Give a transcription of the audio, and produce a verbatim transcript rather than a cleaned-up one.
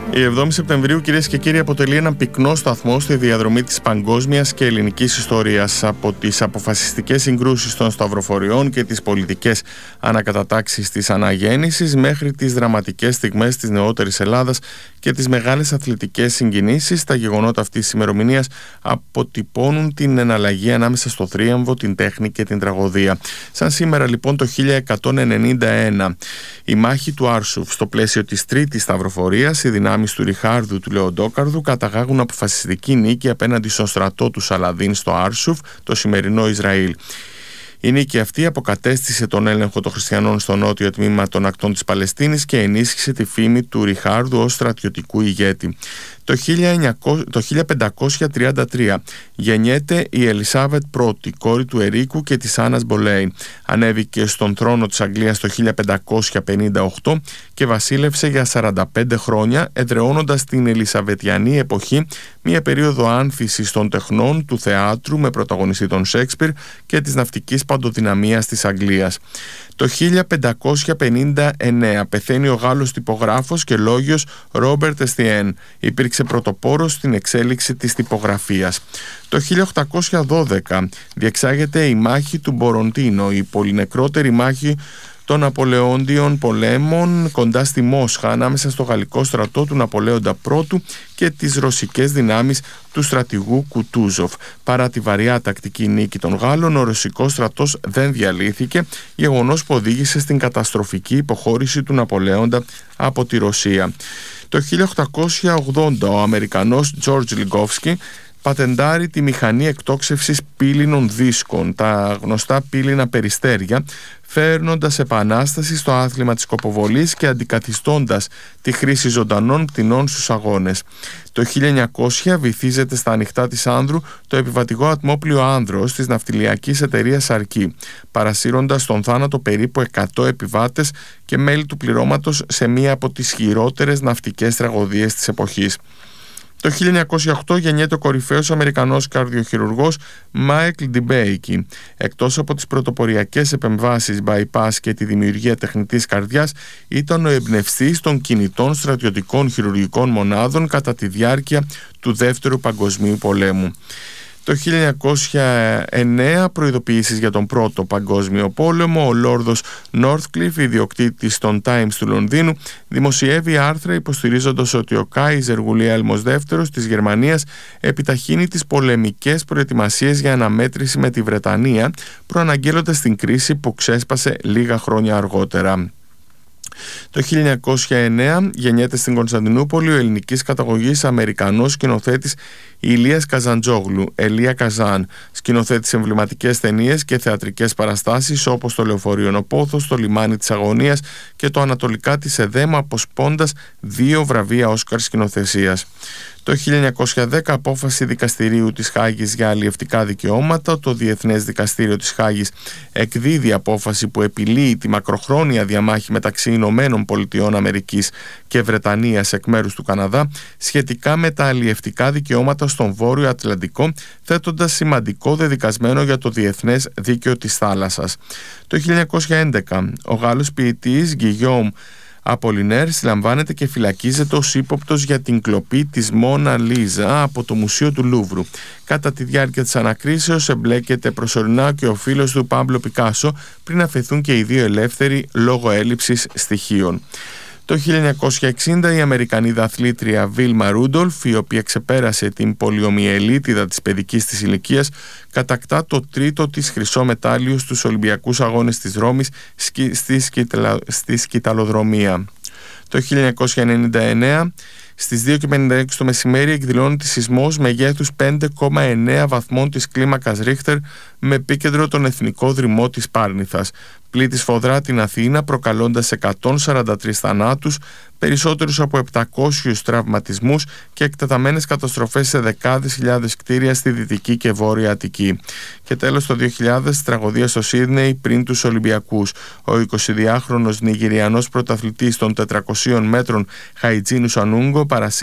Η εβδόμη Σεπτεμβρίου, κυρίες και κύριοι, αποτελεί έναν πυκνό σταθμό στη διαδρομή της παγκόσμιας και ελληνικής ιστορίας. Από τις αποφασιστικές συγκρούσεις των σταυροφοριών και τις πολιτικές ανακατατάξεις της αναγέννησης μέχρι τις δραματικές στιγμές της νεότερης Ελλάδας και τις μεγάλες αθλητικές συγκινήσεις, τα γεγονότα αυτής της ημερομηνίας αποτυπώνουν την εναλλαγή ανάμεσα στο θρίαμβο, την τέχνη και την τραγωδία. Σαν σήμερα λοιπόν το χίλια εκατόν ενενήντα ένα, η μάχη του Άρσουφ, στο πλαίσιο της τρίτης σταυροφορίας, οι δυνάμεις του Ριχάρδου του Λεοντόκαρδου καταγάγουν αποφασιστική νίκη απέναντι στον στρατό του Σαλαδίν στο Άρσουφ, το σημερινό Ισραήλ. Η νίκη αυτή αποκατέστησε τον έλεγχο των χριστιανών στο νότιο τμήμα των ακτών της Παλαιστίνης και ενίσχυσε τη φήμη του Ριχάρδου ως στρατιωτικού ηγέτη. Το χίλια πεντακόσια τριάντα τρία γεννιέται η Ελισάβετ πρώτη, κόρη του Ερίκου και της Άννας Μπολέιν. Ανέβηκε στον θρόνο της Αγγλίας το χίλια πεντακόσια πενήντα οκτώ και βασίλευσε για σαράντα πέντε χρόνια, εδραιώνοντας την Ελισαβετιανή εποχή, μια περίοδο άνθησης των τεχνών, του θεάτρου με πρωταγωνιστή τον Σέξπιρ και της ναυτικής παντοδυναμίας της Αγγλίας. Το χίλια πεντακόσια πενήντα εννέα πεθαίνει ο Γάλλος τυπογράφος και λόγιος Ρόμπερτ Εστιέν. Υπήρξε πρωτοπόρος στην εξέλιξη της τυπογραφίας. Το χίλια οκτακόσια δώδεκα διεξάγεται η μάχη του Μποροντίνο, η πολυνεκρότερη μάχη των Ναπολεόντιων πολέμων κοντά στη Μόσχα, ανάμεσα στο γαλλικό στρατό του Ναπολέοντα πρώτου και τις ρωσικές δυνάμεις του στρατηγού Κουτούζοφ. Παρά τη βαριά τακτική νίκη των Γάλλων, ο ρωσικός στρατός δεν διαλύθηκε, γεγονός που οδήγησε στην καταστροφική υποχώρηση του Ναπολέοντα από τη Ρωσία. Το χίλια οκτακόσια ογδόντα ο Αμερικανός Τζόρτζ Λιγκόφσκι πατεντάρει τη μηχανή εκτόξευσης πύληνων δίσκων, τα γνωστά πύληνα περιστέρια, φέρνοντας επανάσταση στο άθλημα της σκοποβολής και αντικαθιστώντας τη χρήση ζωντανών πτηνών στους αγώνες. Το χίλια εννιακόσια βυθίζεται στα ανοιχτά της Άνδρου το επιβατικό ατμόπλοιο Άνδρος της ναυτιλιακής εταιρείας Σαρκή, παρασύροντας στον θάνατο περίπου εκατό επιβάτες και μέλη του πληρώματος σε μία από τις χειρότερες ναυτικές τραγωδίες της εποχής. Το χίλια εννιακόσια οκτώ γεννιέται ο κορυφαίος Αμερικανός καρδιοχειρουργός Μάικλ Ντιμπέικι. Εκτός από τις πρωτοποριακές επεμβάσεις bypass και τη δημιουργία τεχνητής καρδιάς, ήταν ο εμπνευστής των κινητών στρατιωτικών χειρουργικών μονάδων κατά τη διάρκεια του Δεύτερου Παγκοσμίου Πολέμου. Το χίλια εννιακόσια εννέα, προειδοποιήσεις για τον Πρώτο Παγκόσμιο Πόλεμο, ο Λόρδος Νόρθκλιφ, ιδιοκτήτης των Times του Λονδίνου, δημοσιεύει άρθρα υποστηρίζοντας ότι ο Κάιζερ Γουλιέλμος δεύτερος της Γερμανίας επιταχύνει τις πολεμικές προετοιμασίες για αναμέτρηση με τη Βρετανία, προαναγγέλλοντας την κρίση που ξέσπασε λίγα χρόνια αργότερα. Το χίλια εννιακόσια εννέα γεννιέται στην Κωνσταντινούπολη ο ελληνικής καταγωγής Αμερικανός σκηνοθέτης Ηλίας Καζαντζόγλου, Ελία Καζάν, σκηνοθέτης εμβληματικές ταινίες και θεατρικές παραστάσεις όπως το Λεωφορείο Ο Πόθος, το Λιμάνι της Αγωνίας και το Ανατολικά της Εδέμ, αποσπώντας δύο βραβεία Όσκαρ σκηνοθεσίας. Το χίλια εννιακόσια δέκα απόφαση δικαστηρίου της Χάγης για αλλιευτικά δικαιώματα. Το Διεθνές Δικαστήριο της Χάγης εκδίδει απόφαση που επιλύει τη μακροχρόνια διαμάχη μεταξύ Ηνωμένων Πολιτειών Αμερικής και Βρετανίας εκ μέρους του Καναδά σχετικά με τα αλλιευτικά δικαιώματα στον Βόρειο Ατλαντικό, θέτοντας σημαντικό δεδικασμένο για το διεθνές δίκαιο της θάλασσας. Το χίλια εννιακόσια έντεκα ο Γάλλος ποιητής Γκυγιόμ Απολινέρ συλλαμβάνεται και φυλακίζεται ως ύποπτος για την κλοπή της Μόνα Λίζα από το Μουσείο του Λούβρου. Κατά τη διάρκεια της ανακρίσεως εμπλέκεται προσωρινά και ο φίλος του Πάμπλο Πικάσο, πριν αφαιθούν και οι δύο ελεύθεροι λόγω έλλειψης στοιχείων. Το χίλια εννιακόσια εξήντα η Αμερικανίδα αθλήτρια Βίλμα Ρούντολφ, η οποία ξεπέρασε την πολιομιελίτιδα της παιδικής της ηλικίας, κατακτά το τρίτο της χρυσό μετάλλιο στους Ολυμπιακούς Αγώνες της Ρώμης στη, σκηταλο... στη σκηταλοδρομία. Το χίλια εννιακόσια ενενήντα εννέα στις δύο και πενήντα έξι το μεσημέρι εκδηλώνεται σεισμός μεγέθους πέντε κόμμα εννέα βαθμών της κλίμακας Ρίχτερ με επίκεντρο τον εθνικό δρυμό της Πάρνηθας. Πλήττει σφοδρά την Αθήνα, προκαλώντας εκατόν σαράντα τρεις θανάτους, περισσότερους από επτακόσιους τραυματισμούς και εκτεταμένες καταστροφές σε δεκάδες χιλιάδες κτίρια στη Δυτική και Βόρεια Αττική. Και τέλος το δύο χιλιάδες, τραγωδία στο Σίδνεϊ πριν τους Ολυμπιακούς. Ο εικοσιδυάχρονος Νιγηριανός πρωταθλητής των τετρακοσίων μέτρων Χαϊτζίνου Σανούγκο παρασύρει